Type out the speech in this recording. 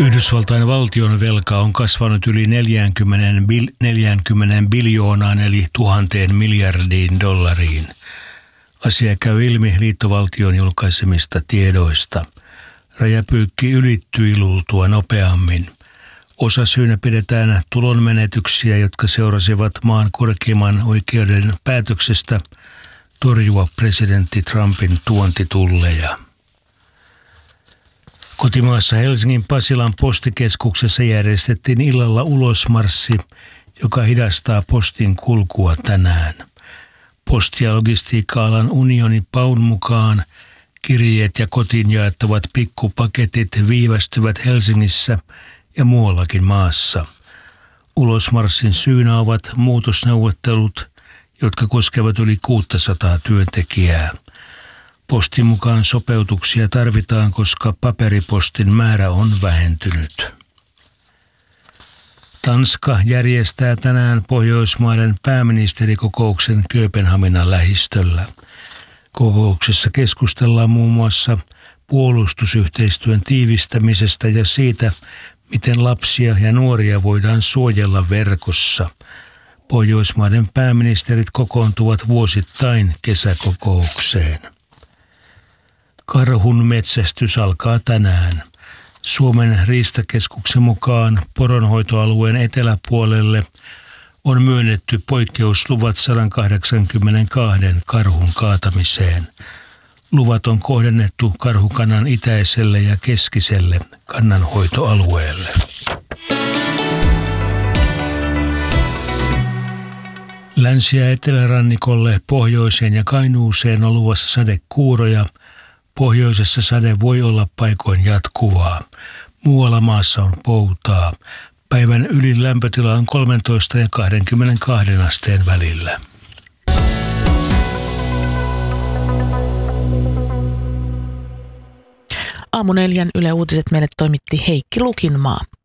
Yhdysvaltain valtion velka on kasvanut yli 40 biljoonaan eli 1000 miljardiin dollariin. Asia käy ilmi liittovaltion julkaisemista tiedoista. Rajapyykki ylittyi luultua nopeammin. Osasyynä pidetään tulonmenetyksiä, jotka seurasivat maan korkeimman oikeuden päätöksestä torjua presidentti Trumpin tuontitulleja. Kotimaassa Helsingin Pasilan postikeskuksessa järjestettiin illalla ulosmarssi, joka hidastaa postin kulkua tänään. Posti- ja logistiikka-alan unioni PAUn mukaan kirjeet ja kotiin jaettavat pikkupaketit viivästyvät Helsingissä ja muuallakin maassa. Ulosmarssin syynä ovat muutosneuvottelut, jotka koskevat yli 600 työntekijää. Postin mukaan sopeutuksia tarvitaan, koska paperipostin määrä on vähentynyt. Tanska järjestää tänään Pohjoismaiden pääministerikokouksen Kööpenhaminan lähistöllä. Kokouksessa keskustellaan muun muassa puolustusyhteistyön tiivistämisestä ja siitä, miten lapsia ja nuoria voidaan suojella verkossa. Pohjoismaiden pääministerit kokoontuvat vuosittain kesäkokoukseen. Karhun metsästys alkaa tänään. Suomen riistakeskuksen mukaan poronhoitoalueen eteläpuolelle on myönnetty poikkeusluvat 182 karhun kaatamiseen. Luvat on kohdennettu karhukannan itäiselle ja keskiselle kannanhoitoalueelle. Länsi- ja etelärannikolle, pohjoiseen ja Kainuuseen on luvassa sadekuuroja. Pohjoisessa sade voi olla paikoin jatkuvaa. Muualla maassa on poutaa. Päivän ylin lämpötila on 13 ja 22 asteen välillä. Aamu 4 Yle Uutiset meille toimitti Heikki Lukinmaa.